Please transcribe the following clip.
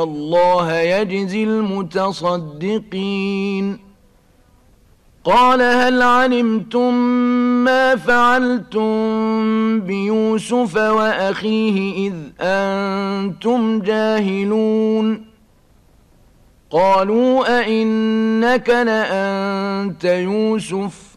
الله يجزي المتصدقين قال هل علمتم ما فعلتم بيوسف وأخيه إذ أنتم جاهلون قالوا أئنك لأنت يوسف